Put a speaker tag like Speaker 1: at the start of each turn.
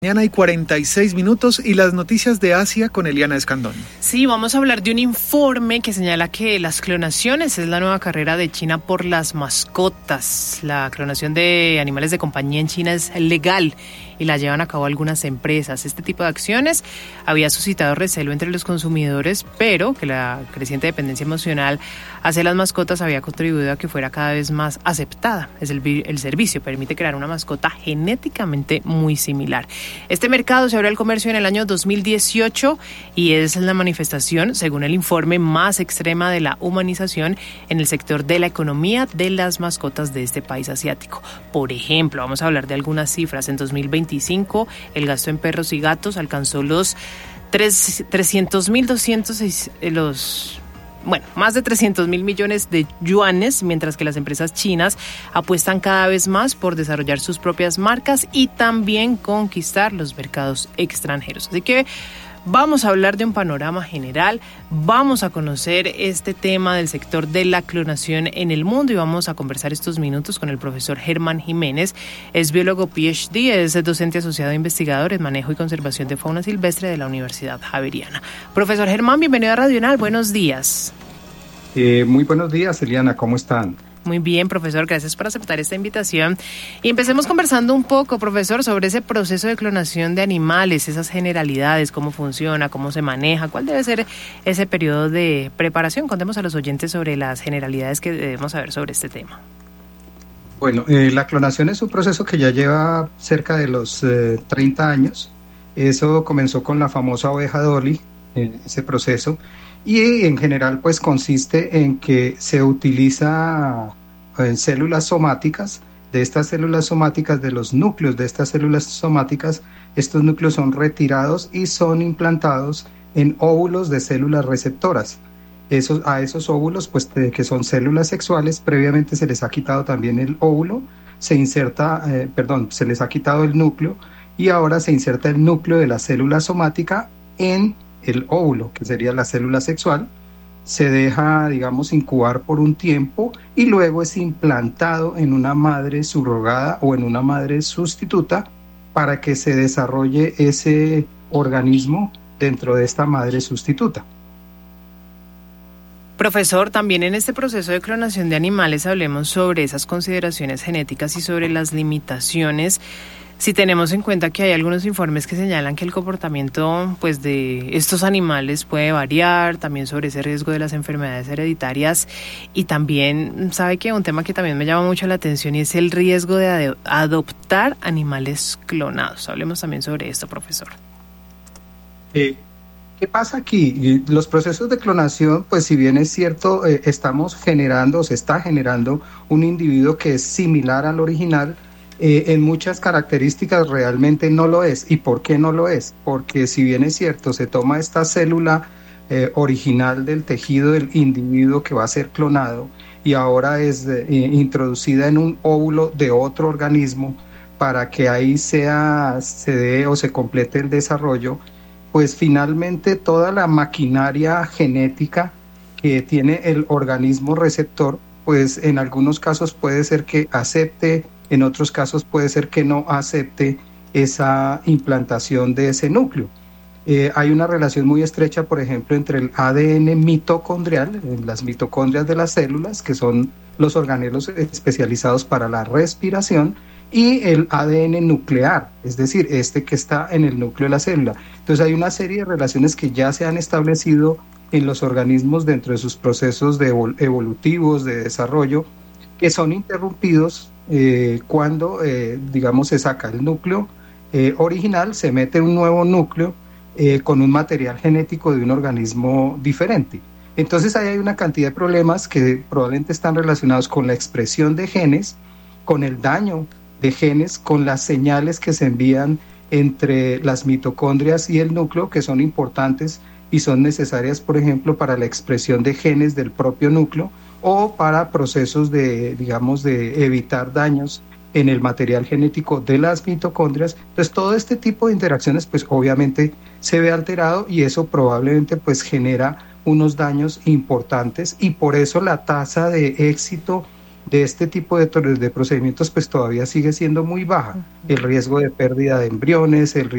Speaker 1: Mañana hay 46 minutos y las noticias de Asia con Eliana Escandón.
Speaker 2: Sí, vamos a hablar de un informe que señala que las clonaciones es la nueva carrera de China por las mascotas. La clonación de animales de compañía en China es legal y la llevan a cabo algunas empresas. Este tipo de acciones había suscitado recelo entre los consumidores, pero que la creciente dependencia emocional hacia las mascotas había contribuido a que fuera cada vez más aceptada. El servicio permite crear una mascota genéticamente muy similar. Este mercado se abrió al comercio en el año 2018 y es la manifestación, según el informe, más extrema de la humanización en el sector de la economía de las mascotas de este país asiático. Por ejemplo, vamos a hablar de algunas cifras. En 2025, el gasto en perros y gatos alcanzó los más de 300.000 millones de yuanes, mientras que las empresas chinas apuestan cada vez más por desarrollar sus propias marcas y también conquistar los mercados extranjeros. Así que vamos a hablar de un panorama general, vamos a conocer este tema del sector de la clonación en el mundo y vamos a conversar estos minutos con el profesor Germán Jiménez. Es biólogo PhD, es docente asociado e investigador en manejo y conservación de fauna silvestre de la Universidad Javeriana. Profesor Germán, bienvenido a Radional, buenos días.
Speaker 3: Muy buenos días, Eliana, ¿cómo están?
Speaker 2: Muy bien, profesor, gracias por aceptar esta invitación. Y empecemos conversando un poco, profesor, sobre ese proceso de clonación de animales, esas generalidades, cómo funciona, cómo se maneja, cuál debe ser ese periodo de preparación. Contemos a los oyentes sobre las generalidades que debemos saber sobre este tema.
Speaker 3: Bueno, la clonación es un proceso que ya lleva cerca de los 30 años. Eso comenzó con la famosa oveja Dolly, ese proceso. Y en general pues consiste en que se utiliza células somáticas. De estas células somáticas, de los núcleos de estas células somáticas, estos núcleos son retirados y son implantados en óvulos de células receptoras. A esos óvulos, pues que son células sexuales, previamente se les ha quitado también el óvulo, se les ha quitado el núcleo y ahora se inserta el núcleo de la célula somática en el óvulo, que sería la célula sexual, se deja, incubar por un tiempo y luego es implantado en una madre subrogada o en una madre sustituta para que se desarrolle ese organismo dentro de esta madre sustituta.
Speaker 2: Profesor, también en este proceso de clonación de animales hablemos sobre esas consideraciones genéticas y sobre las limitaciones. Si tenemos en cuenta que hay algunos informes que señalan que el comportamiento de estos animales puede variar, también sobre ese riesgo de las enfermedades hereditarias y también, ¿sabe qué? Un tema que también me llama mucho la atención y es el riesgo de adoptar animales clonados. Hablemos también sobre esto, profesor.
Speaker 3: ¿Qué pasa aquí? Los procesos de clonación, pues si bien es cierto, se está generando un individuo que es similar al original, en muchas características realmente no lo es. ¿Y por qué no lo es? Porque si bien es cierto, se toma esta célula original del tejido del individuo que va a ser clonado y ahora es introducida en un óvulo de otro organismo para que ahí se dé o se complete el desarrollo, pues finalmente toda la maquinaria genética que tiene el organismo receptor, pues en algunos casos puede ser que acepte, en otros casos puede ser que no acepte esa implantación de ese núcleo. Hay una relación muy estrecha, por ejemplo, entre el ADN mitocondrial, las mitocondrias de las células, que son los organelos especializados para la respiración, y el ADN nuclear, es decir, este que está en el núcleo de la célula. Entonces hay una serie de relaciones que ya se han establecido en los organismos dentro de sus procesos evolutivos de desarrollo, que son interrumpidos cuando, se saca el núcleo original, se mete un nuevo núcleo con un material genético de un organismo diferente. Entonces ahí hay una cantidad de problemas que probablemente están relacionados con la expresión de genes, con el daño de genes, con las señales que se envían entre las mitocondrias y el núcleo, que son importantes y son necesarias, por ejemplo, para la expresión de genes del propio núcleo o para procesos de evitar daños en el material genético de las mitocondrias. Entonces, todo este tipo de interacciones, pues obviamente se ve alterado y eso probablemente pues genera unos daños importantes y por eso la tasa de éxito de este tipo de procedimientos pues todavía sigue siendo muy baja. El riesgo de pérdida de embriones, el